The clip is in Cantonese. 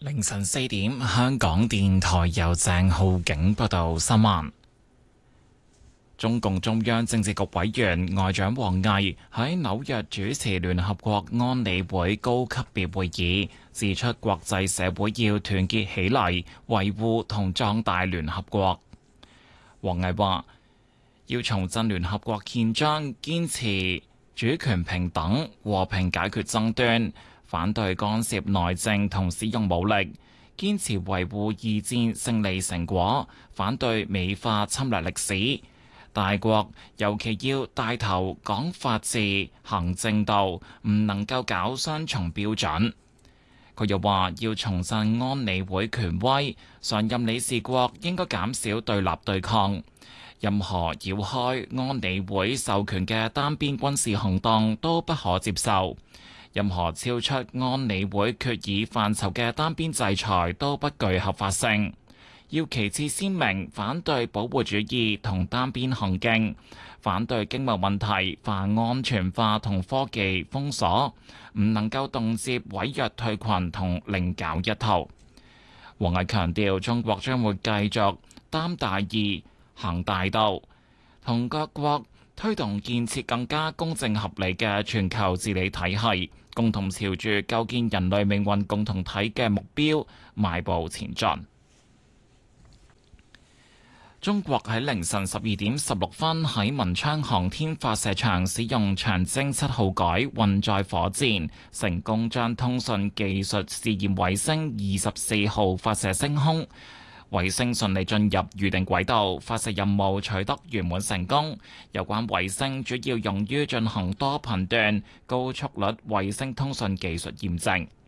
凌晨4點，香港電台由鄭浩景報道新聞。中共中央政治局委員外長王毅喺紐約主持聯合國安理會高級別會議，指出國際社會要團結起嚟，維護同壯大聯合國。王毅話：要重振聯合國憲章，堅持主權平等、和平解決爭端，反對干涉內政同使用武力，堅持維護二戰勝利成果，反對美化侵略歷史。大國尤其要帶頭講法治、行正道，唔能夠搞雙重標準。佢又話要重振安理會權威，常任理事國應該減少對立對抗，任何繞開安理會授權嘅單邊軍事行動都不可接受，任何超出安理會決議範疇嘅單邊制裁都不具合法性。要旗幟鮮明反對保護主義同單邊行徑，反對經貿問題泛安全化同科技封鎖，唔能夠動輒毀約退群同另搞一套。王毅強調，中國將會繼續擔大義、行大道，同各國推動建設更加公正合理嘅全球治理體系，共同朝住構建人類命運共同體嘅目標邁步前進。中國喺凌晨12點16分喺文昌航天發射場使用長征7號改運載火箭，成功將通訊技術試驗衛星24號發射升空。衛星順利進入預定軌道，發射任務取得圓滿成功。有關衛星主要用於進行多頻段高速率衛星通訊技術驗證。